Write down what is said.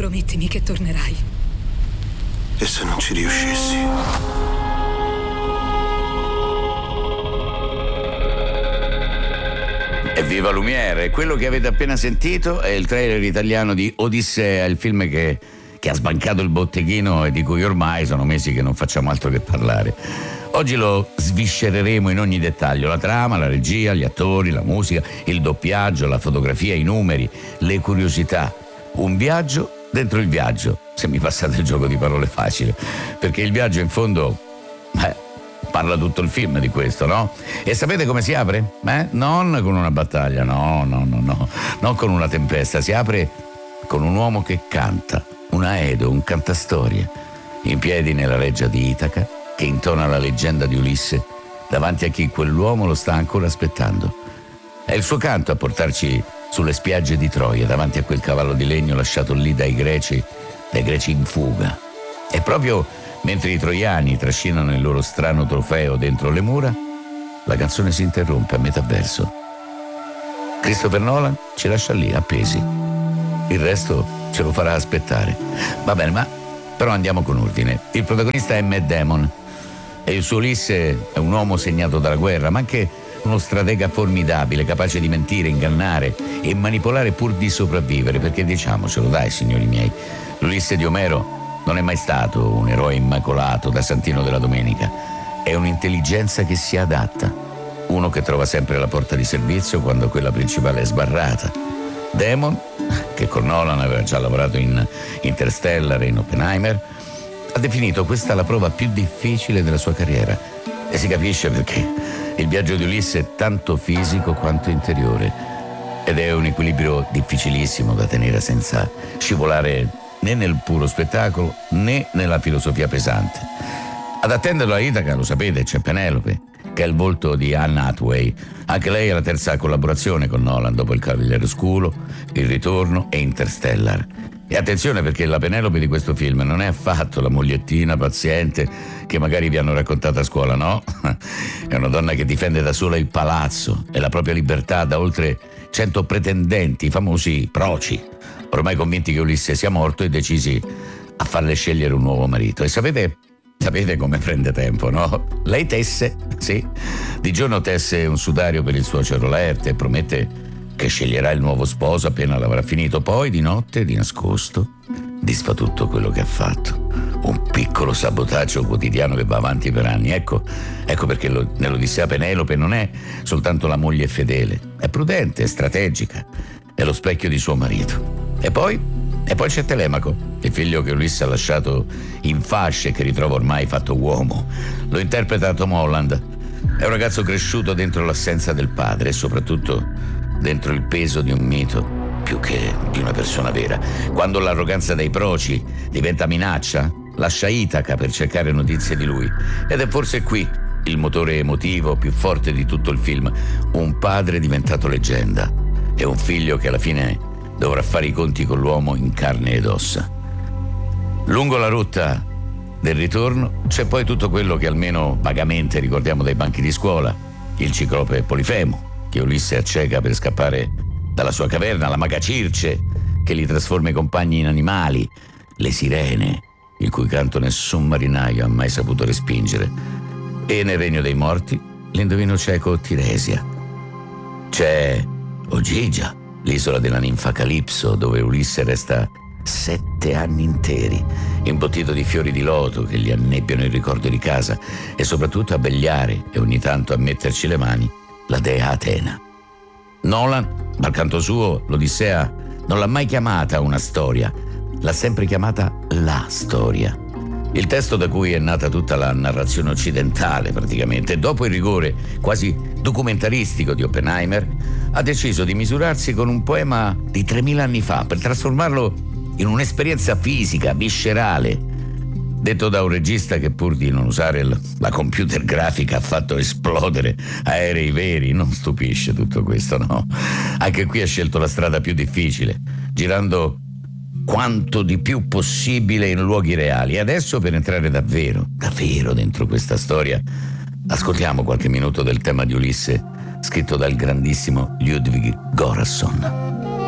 Promettimi che tornerai. E se non ci riuscissi? Evviva Lumiere! Quello che avete appena sentito è il trailer italiano di Odissea, il film che ha sbancato il botteghino e di cui ormai sono mesi che non facciamo altro che parlare. Oggi lo sviscereremo in ogni dettaglio: la trama, la regia, gli attori, la musica, il doppiaggio, la fotografia, i numeri, le curiosità. Un viaggio dentro il viaggio, se mi passate il gioco di parole facile, perché il viaggio in fondo parla tutto il film di questo, no? E sapete come si apre? Non con una battaglia, no, non con una tempesta. Si apre con un uomo che canta, un Aedo, un cantastorie, in piedi nella reggia di Itaca, che intona la leggenda di Ulisse davanti a chi quell'uomo lo sta ancora aspettando. È il suo canto a portarci sulle spiagge di Troia, davanti a quel cavallo di legno lasciato lì dai greci in fuga. E proprio mentre i troiani trascinano il loro strano trofeo dentro le mura, la canzone si interrompe a metà verso. Christopher Nolan ci lascia lì, appesi. Il resto ce lo farà aspettare. Va bene, però andiamo con ordine. Il protagonista è Matt Damon e il suo Ulisse è un uomo segnato dalla guerra, ma anche uno stratega formidabile, capace di mentire, ingannare e manipolare pur di sopravvivere, perché diciamocelo, dai signori miei, l'Ulisse di Omero non è mai stato un eroe immacolato da Santino della Domenica. È un'intelligenza che si adatta, uno che trova sempre la porta di servizio quando quella principale è sbarrata. Damon, che con Nolan aveva già lavorato in Interstellar e in Oppenheimer, ha definito questa la prova più difficile della sua carriera, e si capisce perché. Il viaggio di Ulisse è tanto fisico quanto interiore, ed è un equilibrio difficilissimo da tenere senza scivolare né nel puro spettacolo né nella filosofia pesante. Ad attenderlo a Itaca, lo sapete, c'è Penelope, che è il volto di Anne Hathaway. Anche lei è la terza collaborazione con Nolan dopo Il Cavaliere Oscuro, Il Ritorno e Interstellar. E attenzione, perché la Penelope di questo film non è affatto la mogliettina paziente che magari vi hanno raccontato a scuola, no? È una donna che difende da sola il palazzo e la propria libertà da oltre 100 pretendenti, i famosi proci, ormai convinti che Ulisse sia morto e decisi a farle scegliere un nuovo marito. E sapete come prende tempo, no? Lei tesse, sì, di giorno tesse un sudario per il suocero Laerte e promette che sceglierà il nuovo sposo appena l'avrà finito. Poi di notte, di nascosto, disfa tutto quello che ha fatto. Un piccolo sabotaggio quotidiano che va avanti per anni. Ecco perché nell'Odissea Penelope non è soltanto la moglie fedele, è prudente, è strategica, è lo specchio di suo marito. E poi c'è Telemaco, il figlio che Ulisse ha lasciato in fasce e che ritrova ormai fatto uomo. Lo interpreta Tom Holland. È un ragazzo cresciuto dentro l'assenza del padre e soprattutto dentro il peso di un mito più che di una persona vera. Quando l'arroganza dei proci diventa minaccia, lascia Itaca per cercare notizie di lui. Ed è forse qui il motore emotivo più forte di tutto il film. Un padre diventato leggenda e un figlio che alla fine dovrà fare i conti con l'uomo in carne ed ossa. Lungo la rotta del ritorno c'è poi tutto quello che almeno vagamente ricordiamo dai banchi di scuola: il ciclope Polifemo che Ulisse acceca per scappare dalla sua caverna, la maga Circe che li trasforma i compagni in animali, le sirene il cui canto nessun marinaio ha mai saputo respingere, e nel regno dei morti l'indovino cieco Tiresia. C'è Ogygia, l'isola della ninfa Calipso, dove Ulisse resta 7 anni interi, imbottito di fiori di loto che gli annebbiano il ricordo di casa, e soprattutto a vegliare e ogni tanto a metterci le mani la dea Atena. Nolan, dal canto suo, l'Odissea non l'ha mai chiamata una storia, l'ha sempre chiamata la storia. Il testo da cui è nata tutta la narrazione occidentale, praticamente. Dopo il rigore quasi documentaristico di Oppenheimer, ha deciso di misurarsi con un poema di 3000 anni fa per trasformarlo in un'esperienza fisica, viscerale, detto da un regista che pur di non usare la computer grafica ha fatto esplodere aerei veri. Non stupisce tutto questo, no? Anche qui ha scelto la strada più difficile, girando quanto di più possibile in luoghi reali. E adesso, per entrare davvero dentro questa storia, ascoltiamo qualche minuto del tema di Ulisse, scritto dal grandissimo Ludwig Göransson.